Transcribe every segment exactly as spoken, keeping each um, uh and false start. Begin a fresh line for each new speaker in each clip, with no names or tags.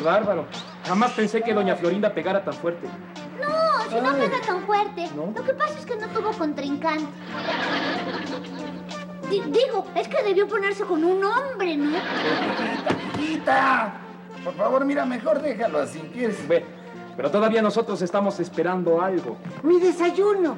¡Qué bárbaro! Jamás pensé que doña Florinda pegara tan fuerte.
No, si no
Ay.
pega tan fuerte.
¿No?
Lo que pasa es que no tuvo contrincante. Di- digo, es que debió ponerse con un hombre, ¿no?
¡Hijita! Por favor, mira, mejor déjalo así, ¿quieres?
Ve, pero todavía nosotros estamos esperando algo.
Mi desayuno.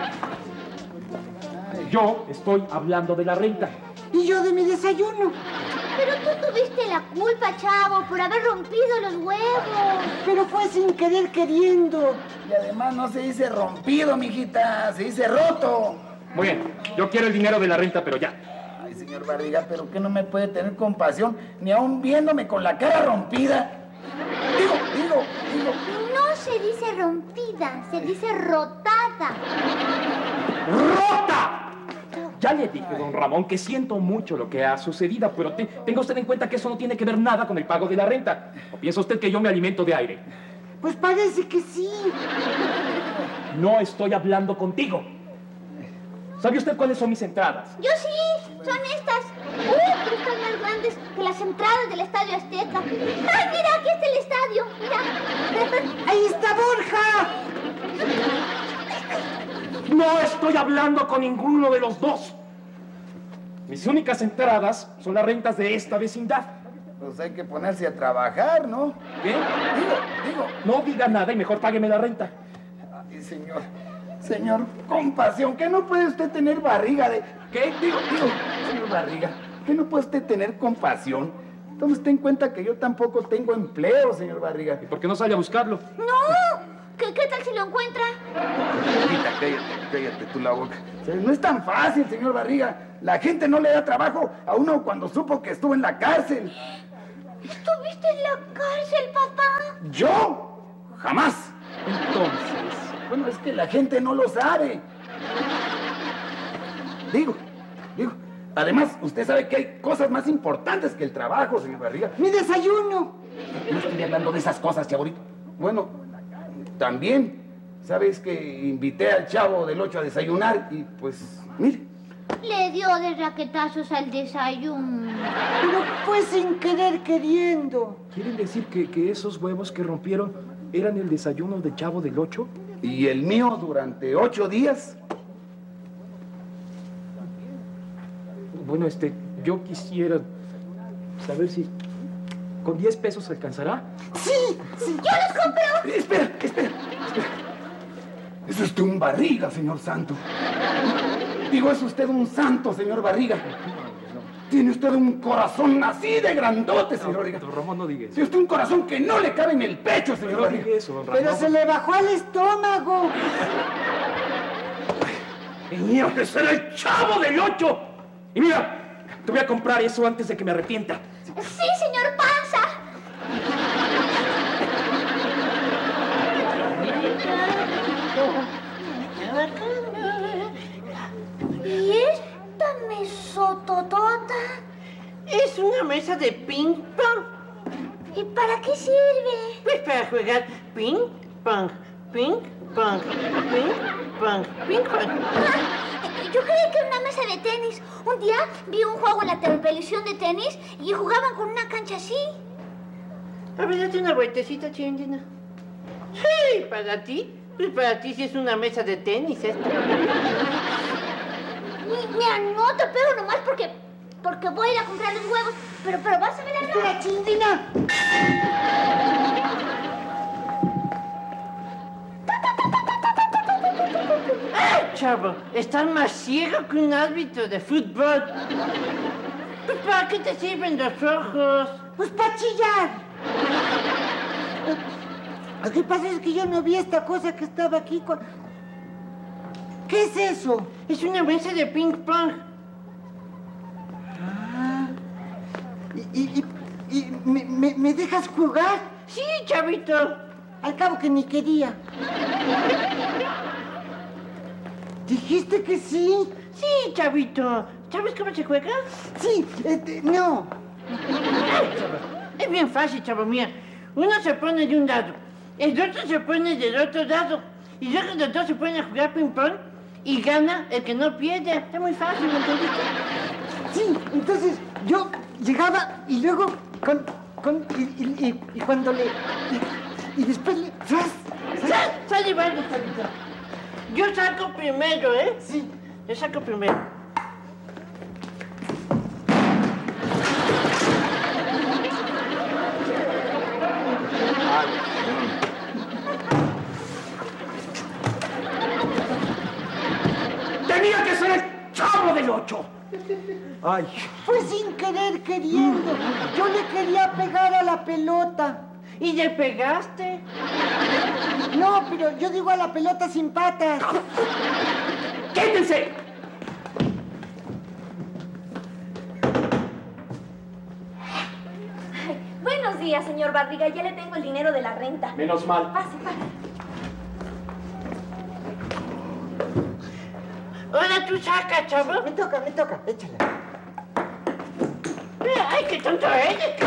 Yo estoy hablando de la renta.
Y yo de mi desayuno.
Pero tú tuviste la culpa, chavo, por haber rompido los huevos.
Pero fue sin querer queriendo.
Y además no se dice rompido, mijita, se dice roto.
Muy bien, yo quiero el dinero de la renta, pero ya.
Ay, señor Barriga, ¿pero qué no me puede tener compasión ni aún viéndome con la cara rompida? Digo, digo, digo.
No se dice rompida, se dice rotada.
¡Rota! Ya le dije, don Ramón, que siento mucho lo que ha sucedido, pero te- tenga usted en cuenta que eso no tiene que ver nada con el pago de la renta. ¿O piensa usted que yo me alimento de aire?
Pues parece que sí.
No estoy hablando contigo. ¿Sabe usted cuáles son mis entradas?
Yo sí, son estas. Uy, pero están más grandes que las entradas del Estadio Azteca. ¡Ay, mira, aquí está el estadio! Mira.
¡Ahí está Borja!
No estoy hablando con ninguno de los dos. Mis únicas entradas son las rentas de esta vecindad.
Pues hay que ponerse a trabajar, ¿no?
¿Qué?
Digo, digo.
No diga nada y mejor págueme la renta.
Ay, señor, señor, compasión, que no puede usted tener barriga de... ¿Qué? Digo, digo, señor Barriga, que no puede usted tener compasión. Tome usted en cuenta que yo tampoco tengo empleo, señor Barriga.
¿Y por qué no sale a buscarlo?
¡No! ¿Qué, qué tal si lo encuentra?
Quita, cállate, cállate tú la boca. O sea, no es tan fácil, señor Barriga. La gente no le da trabajo a uno cuando supo que estuvo en la cárcel.
¿Estuviste en la cárcel, papá?
¿Yo? Jamás.
Entonces,
Bueno, es que la gente no lo sabe. Digo, digo. Además, usted sabe que hay cosas más importantes que el trabajo, señor Barriga.
¡Mi desayuno!
No estoy hablando de esas cosas, chavorito. Bueno, también, ¿sabes que invité al chavo del ocho a desayunar? Y pues, mire.
Le dio de raquetazos al desayuno.
Pero fue sin querer queriendo.
¿quieren decir que, que esos huevos que rompieron eran el desayuno de Chavo del Ocho?
Y el mío durante ocho días.
Bueno, este, yo quisiera saber si con diez pesos alcanzará.
¡Sí! ¡Sí!
¡Yo los compro!
Eh, Espera, espera, espera. Es usted un Barriga, señor Santo. Digo, es usted un santo, señor Barriga. Tiene usted un corazón así de grandote, señor Barriga.
Don Ramón, no diga eso.
Tiene usted un corazón que no le cabe en el pecho, señor
No
Barriga.
diga eso, don Ramón.
Pero se le bajó al estómago.
El mío que será el Chavo del Ocho. Y mira, te voy a comprar eso antes de que me arrepienta.
Sí, señor Panza. ¿Y esta mesototota?
Es una mesa de ping pong.
¿Y para qué sirve?
Pues para jugar ping pong, ping pong, ping pong, ping pong.
Ah, yo creí que era una mesa de tenis. Un día vi un juego en la televisión de tenis y jugaban con una cancha así.
A ver, date una vueltecita, Chendina. Sí, para ti. Pues para ti sí es una mesa de tenis esta.
Mi- Mira, no te pego nomás porque, porque voy a ir a comprar los huevos. Pero, pero vas a ver algo.
¡Espera, Chindina!
¡Ay, chavo! Estás más ciego que un árbitro de fútbol. Pues, ¿para qué te sirven los ojos?
Pues para chillar. Lo que pasa es que yo no vi esta cosa que estaba aquí con... ¿Qué es eso?
Es una mesa de ping pong.
Ah. ¿Y, y, y, y me, me- me dejas jugar?
Sí, chavito.
Al cabo que ni quería. ¿Dijiste que sí?
Sí, chavito. ¿Sabes cómo se juega?
Sí, este, no.
Ay, chavo. Es bien fácil, chavo mía. Uno se pone de un lado, el otro se pone del otro lado, y luego los dos se ponen a jugar ping-pong y gana el que no pierde. Está muy fácil, ¿me entendiste?
Sí, entonces yo llegaba y luego con, con, y, y, y, y cuando le... Y, y después le... ¡Fras!
Sal, sale, vale, Chavito. Yo saco primero, ¿eh?
Sí.
Yo saco primero.
Tenía que ser el chavo del ocho.
Ay. Fue sin querer queriendo. Yo le quería pegar a la pelota.
¿Y le pegaste?
No, pero yo digo a la pelota sin patas.
¡Quítense!
Ay, buenos días, señor Barriga. Ya le tengo el dinero de la renta.
Menos mal.
Pase, pase.
Ahora tú sacas, chavo.
Me toca, me toca. Échale.
Ay, qué tonto eres.